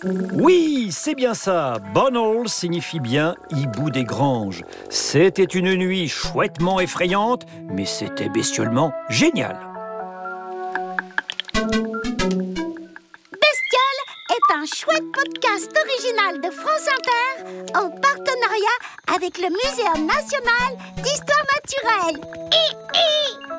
Oui, c'est bien ça. Bonhall signifie bien hibou des granges. C'était une nuit chouettement effrayante, mais c'était bestiolement génial. Bestiole est un chouette podcast original de France Inter en partenariat avec le Muséum national d'histoire naturelle.